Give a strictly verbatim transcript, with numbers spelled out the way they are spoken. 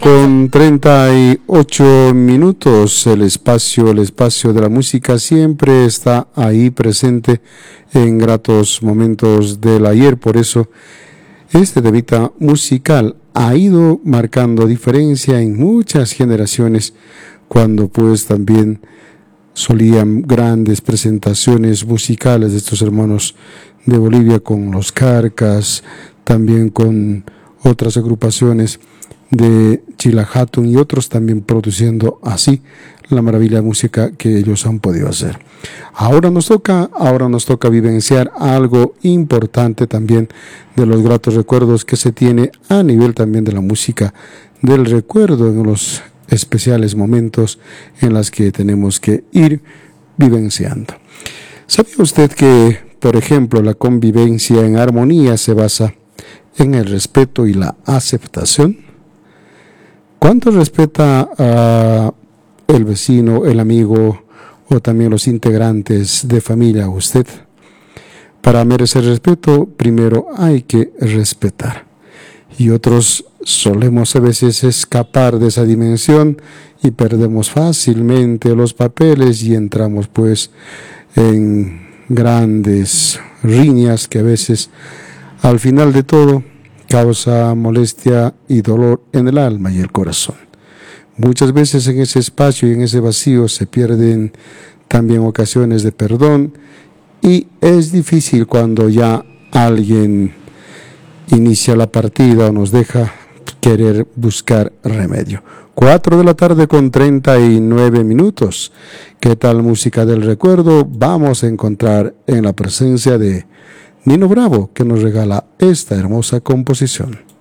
con treinta y ocho minutos. El espacio, el espacio de la música siempre está ahí presente en gratos momentos del ayer. Por eso este temita musical ha ido marcando diferencia en muchas generaciones, cuando pues también solían grandes presentaciones musicales de estos hermanos de Bolivia con los Carcas, también con otras agrupaciones de Chilajatun y otros, también produciendo así la maravilla de música que ellos han podido hacer. Ahora nos toca, ahora nos toca vivenciar algo importante también de los gratos recuerdos que se tiene a nivel también de la música del recuerdo en los especiales momentos en los que tenemos que ir vivenciando. ¿Sabía usted que, por ejemplo, la convivencia en armonía se basa en el respeto y la aceptación? ¿Cuánto respeta a el vecino, el amigo o también los integrantes de familia usted? Para merecer respeto, primero hay que respetar. Y otros solemos a veces escapar de esa dimensión y perdemos fácilmente los papeles y entramos pues en grandes riñas que a veces al final de todo causa molestia y dolor en el alma y el corazón. Muchas veces en ese espacio y en ese vacío se pierden también ocasiones de perdón, y es difícil cuando ya alguien inicia la partida o nos deja querer buscar remedio. Cuatro de la tarde con treinta y nueve minutos. ¿Qué tal música del recuerdo vamos a encontrar en la presencia de Nino Bravo, que nos regala esta hermosa composición?